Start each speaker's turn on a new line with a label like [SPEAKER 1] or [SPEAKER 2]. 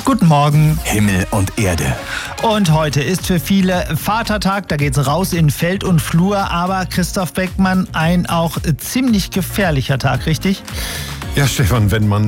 [SPEAKER 1] Guten Morgen.
[SPEAKER 2] Himmel und Erde.
[SPEAKER 1] Und heute ist für viele Vatertag, da geht's raus in Feld und Flur, aber Christoph Beckmann, ein auch ziemlich gefährlicher Tag, richtig?
[SPEAKER 3] Ja, Stefan, wenn man